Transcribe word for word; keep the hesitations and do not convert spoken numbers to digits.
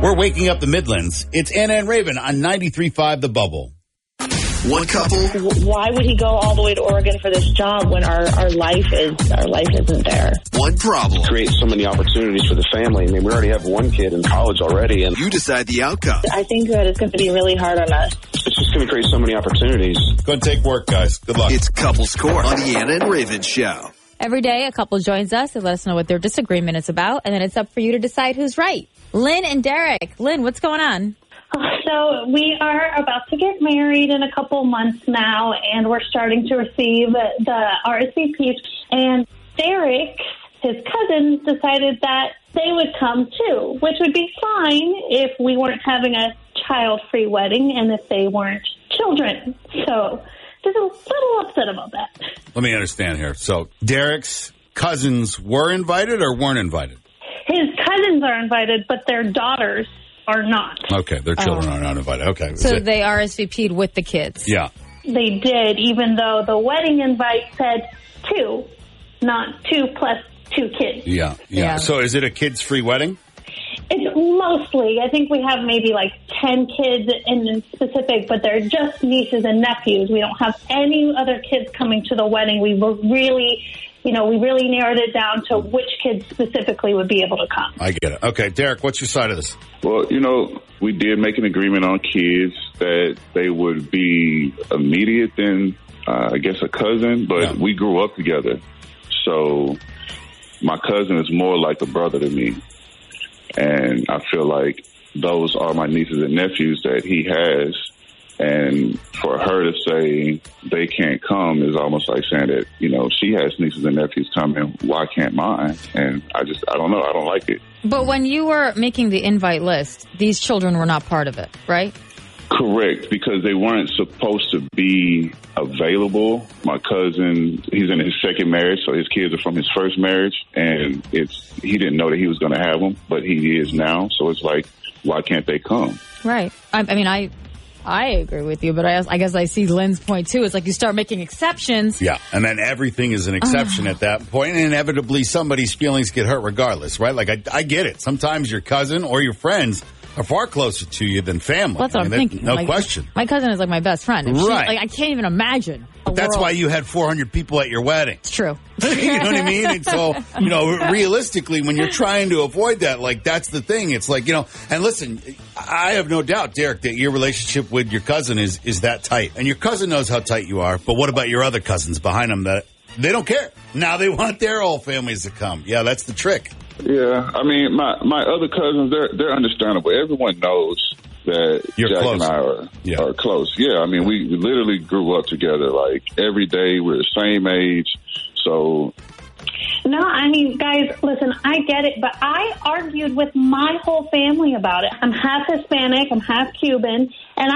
We're waking up the Midlands. It's Anna and Raven on ninety-three point five The Bubble. One couple. Why would he go all the way to Oregon for this job when our, our life is our life isn't there? One problem. Create so many opportunities for the family. I mean, we already have one kid in college already, and you decide the outcome. I think that it's going to be really hard on us. It's just going to create so many opportunities. Go and take work, guys. Good luck. It's Couples Court on the Anna and Raven Show. Every day, a couple joins us. They let us know what their disagreement is about, and then it's up for you to decide who's right. Lynn and Derek. Lynn, what's going on? So we are about to get married in a couple months now, and we're starting to receive the R S V Ps. And Derek, his cousin, decided that they would come too, which would be fine if we weren't having a child-free wedding and if they weren't children. So just a little upset about that. Let me understand here. So Derek's cousins were invited or weren't invited? His cousins are invited, but their daughters are not. Okay, their children Oh. are not invited. Okay. So it. they R S V P'd with the kids. Yeah. They did, even though the wedding invite said two, not two plus two kids. Yeah, yeah. Yeah. So is it a kids-free wedding? It's mostly, I think we have maybe like ten kids in specific, but they're just nieces and nephews. We don't have any other kids coming to the wedding. We were really, you know, we really narrowed it down to which kids specifically would be able to come. I get it. Okay, Derek, what's your side of this? Well, you know, we did make an agreement on kids that they would be immediate than, uh, I guess, a cousin, but Yeah. we grew up together. So my cousin is more like a brother to me. And I feel like those are my nieces and nephews that he has. And for her to say they can't come is almost like saying that, you know, she has nieces and nephews coming. Why can't mine? And I just, I don't know. I don't like it. But when you were making the invite list, these children were not part of it, right? Correct, because they weren't supposed to be available. My cousin, he's in his second marriage, so his kids are from his first marriage, and it's he didn't know that he was going to have them, but he is now. So it's like, why can't they come? Right. I, I mean, I I agree with you, but I, I guess I see Lynn's point, too. It's like you start making exceptions. Yeah, and then everything is an exception at that point, and inevitably somebody's feelings get hurt regardless, right? Like, I, I get it. Sometimes your cousin or your friends are far closer to you than family. Well, that's what I mean, I'm that- thinking. No Like, question. My cousin is like my best friend. And she- Right. like, I can't even imagine. a That's world- why you had four hundred people at your wedding. It's true. You know what I mean? And so, you know, realistically, when you're trying to avoid that, like, that's the thing. It's like, you know, and listen, I have no doubt, Derek, that your relationship with your cousin is, is that tight. And your cousin knows how tight you are. But what about your other cousins behind them that they don't care? Now they want their whole families to come. Yeah, that's the trick. Yeah, I mean, my, my other cousins, they're they're understandable. Everyone knows that You're Jack close. and I are, Yeah. are close. Yeah, I mean, we literally grew up together. Like, every day, we're the same age. So, No, I mean, guys, listen, I get it, but I argued with my whole family about it. I'm half Hispanic, I'm half Cuban, and